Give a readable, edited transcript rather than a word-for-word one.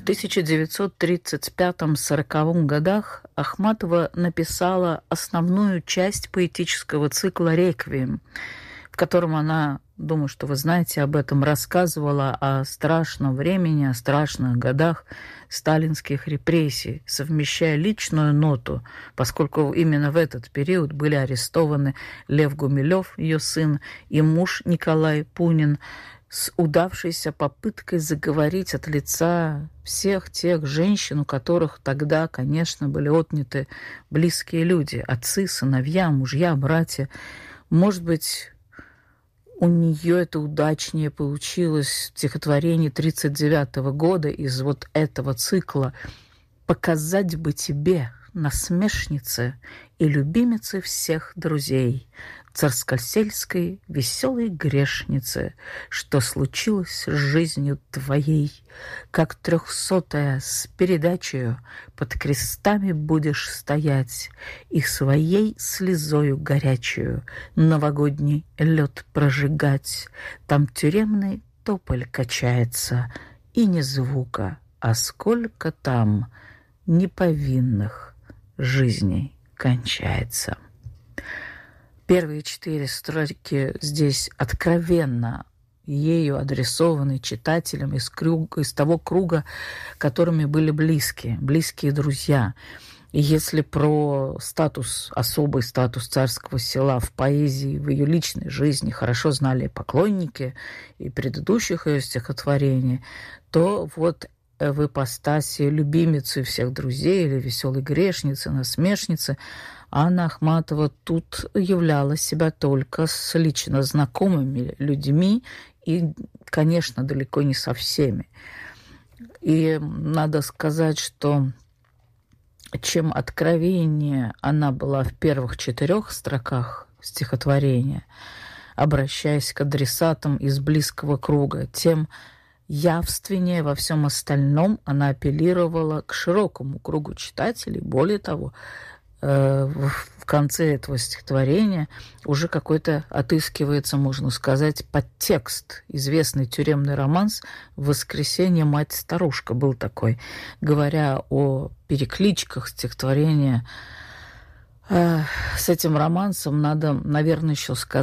1935-40 годах Ахматова написала основную часть поэтического цикла «Реквием», в котором она, думаю, что вы знаете об этом, рассказывала о страшном времени, о страшных годах сталинских репрессий, совмещая личную ноту, поскольку именно в этот период были арестованы Лев Гумилев, ее сын, и муж Николай Пунин, с удавшейся попыткой заговорить от лица всех тех женщин, у которых тогда, конечно, были отняты близкие люди, отцы, сыновья, мужья, братья. Может быть, у нее это удачнее получилось в стихотворении 1939 года из вот этого цикла «Показать бы тебе, насмешнице и любимице всех друзей, царскосельской веселой грешнице, что случилось с жизнью твоей, как 300-я с передачею под крестами будешь стоять и своей слезою горячую новогодний лед прожигать. Там тюремный тополь качается, и ни звука, а сколько там неповинных жизней кончается». Первые 4 строки здесь откровенно ею адресованы читателям из того круга, которыми были близкие друзья. И если про особый статус царского села в поэзии, в ее личной жизни хорошо знали поклонники и предыдущих ее стихотворений, то вот в ипостаси любимицы всех друзей или веселой грешницы, насмешницы Анна Ахматова тут являла себя только с лично знакомыми людьми и, конечно, далеко не со всеми. И надо сказать, что чем откровеннее она была в первых 4 строках стихотворения, обращаясь к адресатам из близкого круга, тем явственнее во всем остальном она апеллировала к широкому кругу читателей. Более того, в конце этого стихотворения уже какой-то отыскивается, можно сказать, подтекст. Известный тюремный романс «Воскресенье, мать-старушка» был такой. Говоря о перекличках стихотворения с этим романсом, надо, наверное, еще сказать,